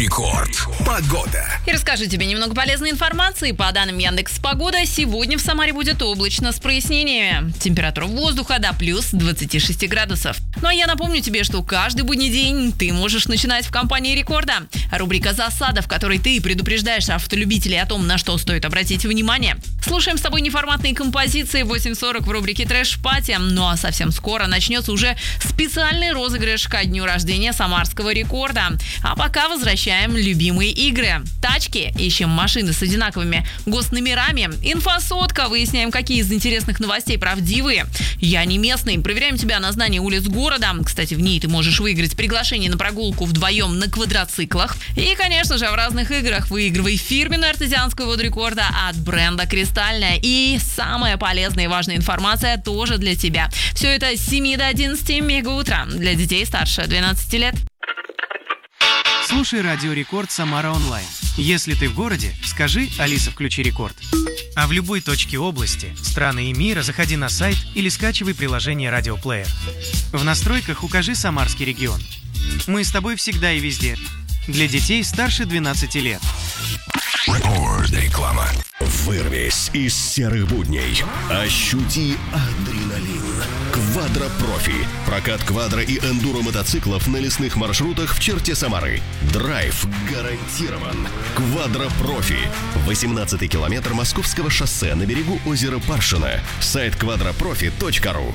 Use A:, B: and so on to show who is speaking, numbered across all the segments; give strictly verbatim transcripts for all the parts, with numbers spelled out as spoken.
A: Рекорд. Погода.
B: И расскажу тебе немного полезной информации. По данным Яндекс.Погода, сегодня в Самаре будет облачно с прояснениями. Температура воздуха до плюс двадцати шести градусов. Ну а я напомню тебе, что каждый будний день ты можешь начинать в компании Рекорда. Рубрика «Засада», в которой ты предупреждаешь автолюбителей о том, на что стоит обратить внимание. Слушаем с тобой неформатные композиции в восемь сорок в рубрике «Трэш-пати». Ну а совсем скоро начнется уже специальный розыгрыш ко дню рождения Самарского Рекорда. А пока возвращаем любимые игры. Тачки, ищем машины с одинаковыми госномерами. Инфосотка, выясняем, какие из интересных новостей правдивые. Я не местный, проверяем тебя на знание улиц города. Кстати, в ней ты можешь выиграть приглашение на прогулку вдвоем на квадроциклах. И, конечно же, в разных играх выигрывай фирменную артезианскую воду Рекорда от бренда «Кристальная». И самая полезная и важная информация тоже для тебя. Все это с семи до одиннадцати мега утра для детей старше двенадцати лет.
C: Слушай Радио Рекорд Самара онлайн. Если ты в городе, скажи «Алиса, включи Рекорд». А в любой точке области, страны и мира заходи на сайт или скачивай приложение Радиоплеер. В настройках укажи Самарский регион. Мы с тобой всегда и везде. Для детей старше двенадцати лет.
A: Рекорд. Реклама. Вырвись из серых будней. Ощути адреналин. Квадро-профи. Прокат квадро и эндуро мотоциклов на лесных маршрутах в черте Самары. Драйв гарантирован. Квадро-профи. восемнадцатый километр Московского шоссе на берегу озера Паршино. Сайт квадропрофи точка ру.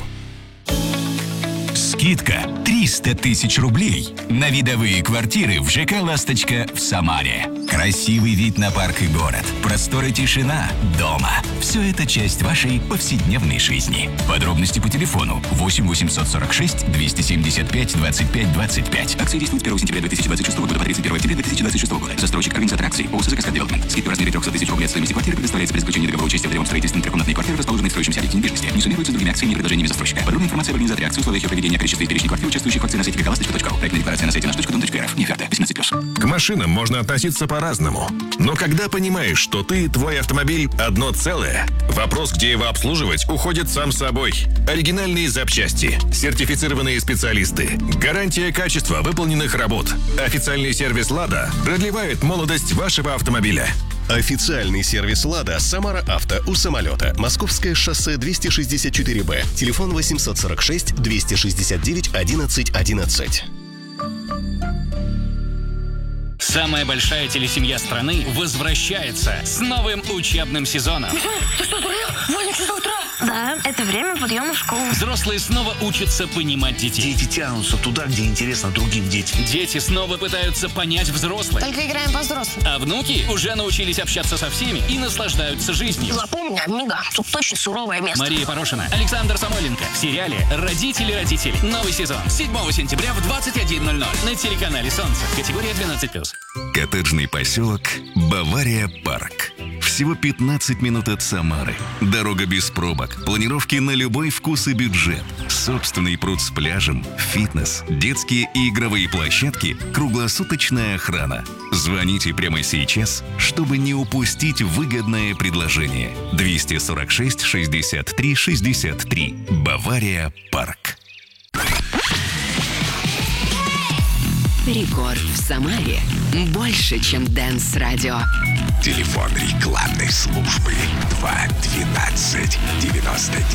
D: Скидка триста тысяч рублей на видовые квартиры в ЖК «Ласточка» в Самаре. Красивый вид на парк и город, простор и тишина дома. Все это часть вашей повседневной жизни. Подробности по телефону восемь восемьсот сорок шесть двести семьдесят пять двадцать пять двадцать пять. Акция действует с первого сентября две тысячи двадцать шестого года по тридцать первого октября две тысячи двадцать шестого года. Застройщик организатор акций ООО «Каскад Девелопмент». Скидка в размере триста тысяч рублей от стоимости квартиры предоставляется при заключении договора участия в ремонт-строительстве трехкомнатной квартиры, расположенной в строящемся объекте недвижимости. Не суммируется с другими акциями и предложениями застройщика. Подробная информация об организаторе акции, условиях ее проведения, количестве и перечне квартир, участвующих в акции на сайте ласточка точка ру. Проектная декларация на сайте наш точка дом точка рф. Неоферта. восемнадцать плюс.
E: К машинам можно относиться по-разному. Но когда понимаешь, что ты, твой автомобиль – одно целое, вопрос, где его обслуживать, уходит сам собой. Оригинальные запчасти, сертифицированные специалисты, гарантия качества выполненных работ. Официальный сервис «Лада» продлевает молодость вашего автомобиля.
A: Официальный сервис «Лада» Самара Авто у самолета. Московское шоссе двести шестьдесят четыре Б. Телефон восемьсот сорок шесть двести шестьдесят девять одиннадцать одиннадцать.
F: Самая большая телесемья страны возвращается с новым учебным сезоном.
G: Ты что, дурел? восемь часов утра. Да, это время подъема в школу.
F: Взрослые снова учатся понимать детей.
H: Дети тянутся туда, где интересно другим детям.
F: Дети снова пытаются понять взрослых.
G: Только играем по-взрослому.
F: А внуки уже научились общаться со всеми и наслаждаются жизнью.
G: Запомни, Amiga, тут точно суровое место.
F: Мария Порошина, Александр Самойленко. В сериале «Родители-родители». Новый сезон. седьмого сентября в двадцать один ноль ноль на телеканале «Солнце». Категория двенадцать плюс.
D: Коттеджный поселок Бавария Парк. Всего пятнадцать минут от Самары. Дорога без пробок, планировки на любой вкус и бюджет. Собственный пруд с пляжем, фитнес, детские и игровые площадки, круглосуточная охрана. Звоните прямо сейчас, чтобы не упустить выгодное предложение. двести сорок шесть шестьдесят три шестьдесят три. Бавария Парк.
I: Рекорд в Самаре больше, чем Дэнс-радио.
A: Телефон рекламной службы два двенадцать девяносто девять.